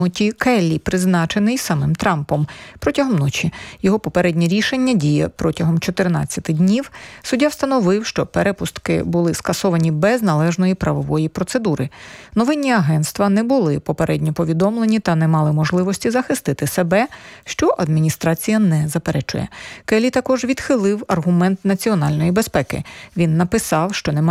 Келлі, призначений самим Трампом. Протягом ночі його попереднє рішення діє протягом 14 днів. Суддя встановив, що перепустки були скасовані без належної правової процедури. Новинні агентства не були попередньо повідомлені та не мали можливості захистити себе, що адміністрація не заперечує. Келлі також відхилив аргумент національної безпеки. Він написав, що немає